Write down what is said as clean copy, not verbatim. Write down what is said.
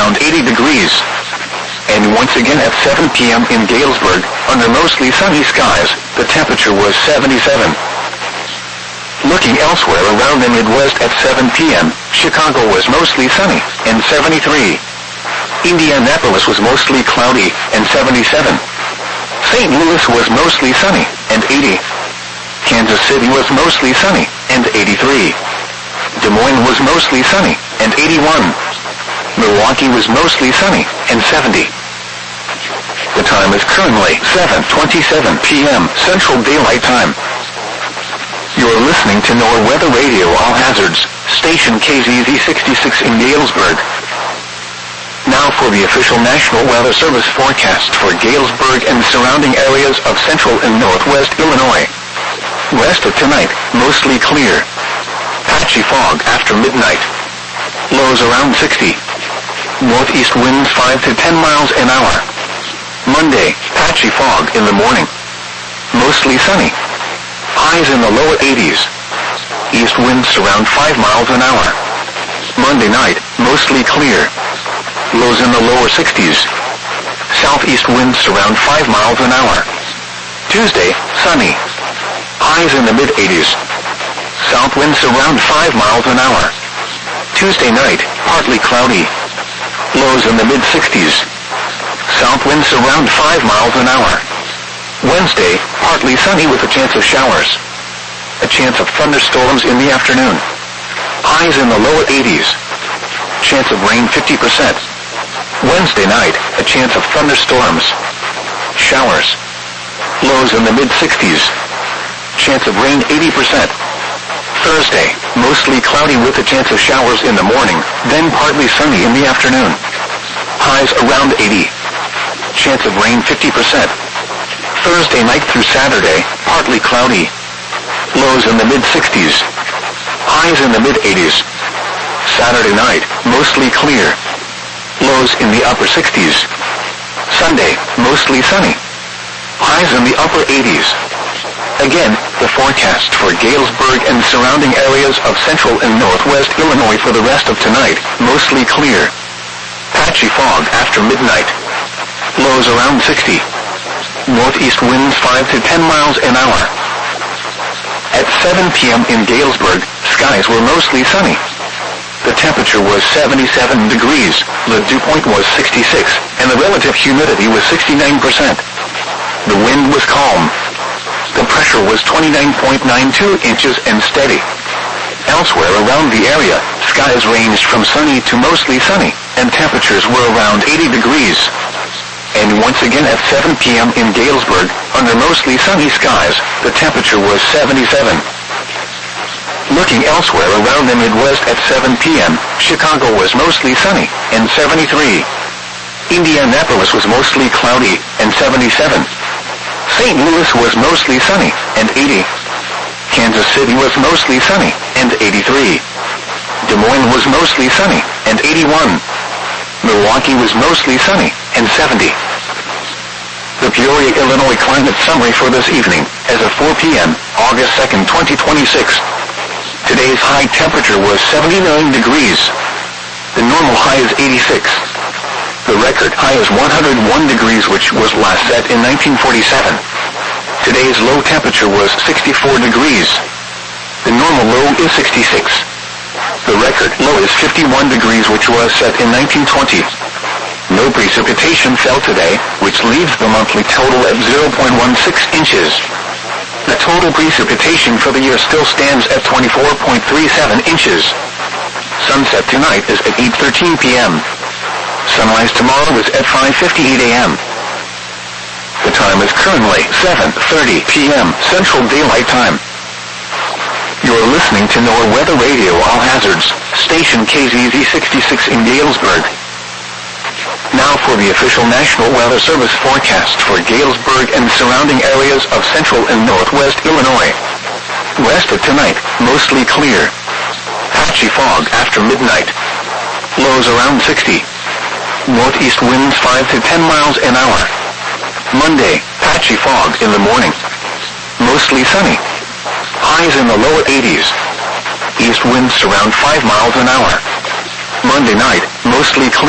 around 80 degrees. And once again at 7 p.m. in Galesburg, under mostly sunny skies, the temperature was 77. Looking elsewhere around the Midwest at 7 p.m., Chicago was mostly sunny, and 73. Indianapolis was mostly cloudy, and 77. St. Louis was mostly sunny, and 80. Kansas City was mostly sunny, and 83. Des Moines was mostly sunny, and 81. Milwaukee was mostly sunny, and 70. The time is currently 7:27 p.m. Central Daylight Time. You're listening to NOAA Weather Radio All Hazards, station KZZ 66 in Galesburg. Now for the official National Weather Service forecast for Galesburg and surrounding areas of central and northwest Illinois. West of tonight, mostly clear. Patchy fog after midnight. Lows around 60. Northeast winds 5 to 10 miles an hour. Monday, patchy fog in the morning. Mostly sunny. Highs in the lower 80s. East winds around 5 miles an hour. Monday night, mostly clear. Lows in the lower 60s. Southeast winds around 5 miles an hour. Tuesday, sunny. Highs in the mid-80s. South winds around 5 miles an hour. Tuesday night, partly cloudy. Lows in the mid-60s. South winds around 5 miles an hour. Wednesday, partly sunny with a chance of showers. A chance of thunderstorms in the afternoon. Highs in the lower 80s. Chance of rain 50%. Wednesday night, a chance of thunderstorms. Showers. Lows in the mid-60s. Chance of rain 80%. Thursday, mostly cloudy with a chance of showers in the morning, then partly sunny in the afternoon. Highs around 80. Chance of rain 50%. Thursday night through Saturday, partly cloudy. Lows in the mid-60s. Highs in the mid-80s. Saturday night, mostly clear. Lows in the upper 60s. Sunday, mostly sunny. Highs in the upper 80s. Again, the forecast for Galesburg and surrounding areas of central and northwest Illinois for the rest of tonight, mostly clear. Patchy fog after midnight. Lows around 60. Northeast winds 5 to 10 miles an hour. At 7 p.m. in Galesburg, skies were mostly sunny. The temperature was 77 degrees, the dew point was 66, and the relative humidity was 69%. The wind was calm. The pressure was 29.92 inches and steady. Elsewhere around the area, skies ranged from sunny to mostly sunny, and temperatures were around 80 degrees. And once again at 7 p.m. in Galesburg, under mostly sunny skies, the temperature was 77. Looking elsewhere around the Midwest at 7 p.m., Chicago was mostly sunny, and 73. Indianapolis was mostly cloudy, and 77. St. Louis was mostly sunny, and 80. Kansas City was mostly sunny, and 83. Des Moines was mostly sunny, and 81. Milwaukee was mostly sunny, and 70. The Peoria, Illinois climate summary for this evening, as of 4 p.m., August 2nd, 2026. Today's high temperature was 79 degrees. The normal high is 86. The record high is 101 degrees, which was last set in 1947. Today's low temperature was 64 degrees. The normal low is 66. The record low is 51 degrees, which was set in 1920. No precipitation fell today, which leaves the monthly total at 0.16 inches. The total precipitation for the year still stands at 24.37 inches. Sunset tonight is at 8:13 p.m. Sunrise tomorrow is at 5:58 a.m. The time is currently 7:30 p.m. Central Daylight Time. You're listening to NOAA Weather Radio All Hazards, station KZZ 66 in Galesburg. Now for the official National Weather Service forecast for Galesburg and surrounding areas of central and northwest Illinois. West of tonight, mostly clear. Patchy fog after midnight. Lows around 60. Northeast winds 5 to 10 miles an hour. Monday, patchy fog in the morning. Mostly sunny. Highs in the lower 80s. East winds around 5 miles an hour. Monday night, mostly clear.